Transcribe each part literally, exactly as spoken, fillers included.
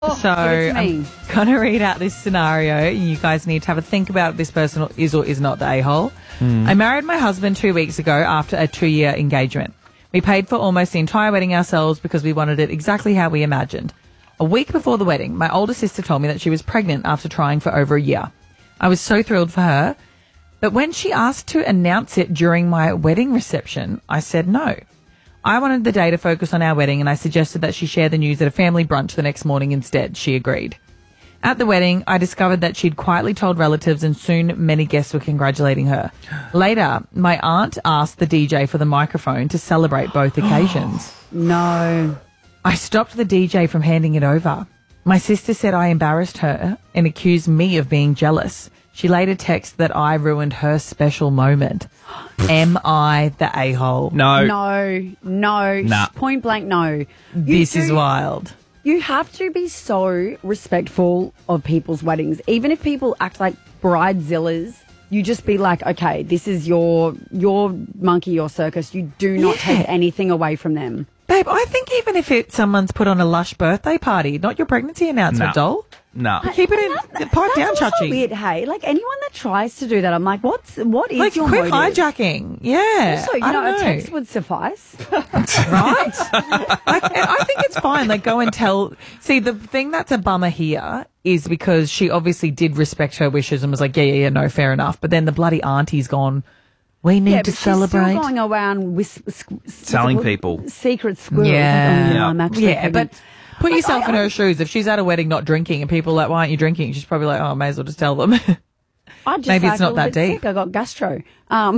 Oh, So I'm going to read out this scenario, and you guys need to have a think about if this person is or is not the a-hole. Mm. I married my husband two weeks ago after a two-year engagement. We paid for almost the entire wedding ourselves because we wanted it exactly how we imagined. A week before the wedding, my older sister told me that she was pregnant after trying for over a year. I was so thrilled for her, but when she asked to announce it during my wedding reception, I said no. I wanted the day to focus on our wedding, and I suggested that she share the news at a family brunch the next morning instead. She agreed. At the wedding, I discovered that she'd quietly told relatives, and soon many guests were congratulating her. Later, my aunt asked the D J for the microphone to celebrate both occasions. No. I stopped the D J from handing it over. My sister said I embarrassed her and accused me of being jealous. She later texted that I ruined her special moment. Am I the a-hole? No. No. No. Nah. Point blank, no. This You is do- wild. You have to be so respectful of people's weddings. Even if people act like bridezillas, you just be like, okay, this is your your monkey, your circus. You do not Yeah. take anything away from them. Babe, I think even if it, someone's put on a lush birthday party, not your pregnancy announcement, No. doll. No. Keep it in, pipe down, That's also Chachi. weird, hey? Like, anyone that tries to do that, I'm like, what's, what is Like, your quit motive? hijacking. Yeah. Also, you I know, don't a know. text would suffice. Right? Like, and I think it's fine. Like, go and tell. See, the thing that's a bummer here is because she obviously did respect her wishes and was like, yeah, yeah, yeah, no, fair enough. But then the bloody auntie's gone, we need Yeah, to but celebrate. she's still going around with Telling people. secret squirrels. Yeah. Like, oh, Yeah. I'm actually Yeah, pregnant. but put Like, yourself I- in her shoes. If she's at a wedding not drinking and people are like, why aren't you drinking? She's probably like, oh, I may as well just tell them. I just Maybe like it's not a little that bit deep. Sick. I got gastro. Um,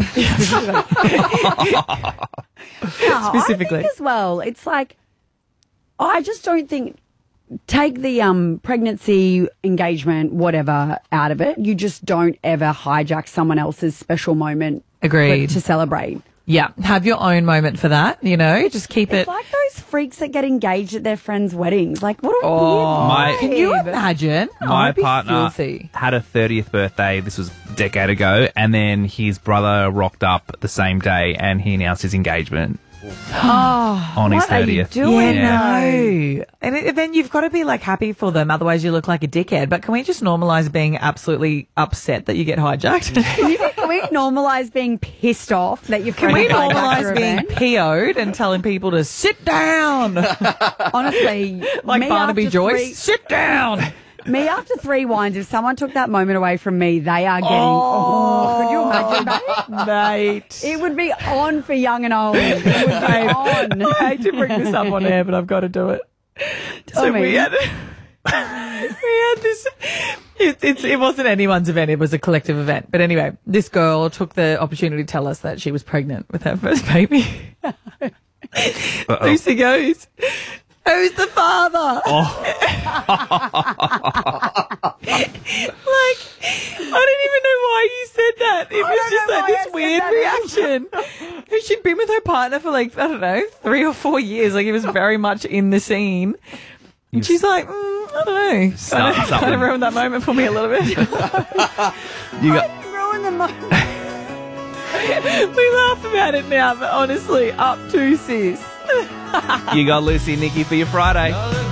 No, Specifically. I think as well, it's like I just don't think take the um pregnancy engagement whatever out of it. You just don't ever hijack someone else's special moment. Agreed. for- to celebrate. Yeah. Have your own moment for that, you know? Just keep It's it. like those freaks that get engaged at their friends' weddings. Like, what a Oh, weird My- can you vibe. imagine? My I'd be partner filthy. had a thirtieth birthday. This was a decade ago. And then his brother rocked up the same day and he announced his engagement Oh, on his what are you thirtieth. doing? yeah, no. And it, then you've got to be like happy for them, otherwise you look like a dickhead. But can we just normalise being absolutely upset that you get hijacked? Can you- can we normalise being pissed off that your Can friend we hijacked your normalise being event? P O'd and telling people to sit down? Honestly, Like me Barnaby after Joyce, three- sit down. Me after three wines, if someone took that moment away from me, they are getting. Oh, could you imagine, babe? Mate. It would be on for young and old. It would be on. I hate to bring this up on air, but I've got to do it. So me. we had, we had this. It, it's, it wasn't anyone's event; it was a collective event. But anyway, this girl took the opportunity to tell us that she was pregnant with her first baby. Uh-oh. Lucy goes, "Who's the father?" Like, I don't even know why you said that. It was don't just know like why this I said weird that. reaction. She'd been with her partner for like, I don't know, three or four years. Like, it was very much in the scene. And she's like, mm, I don't know. Something- Kind of, something. ruined that moment for me a little bit. You got Ruin the moment. We laugh about it now, but honestly, up to sis. you got Lucy and Nikki for your Friday.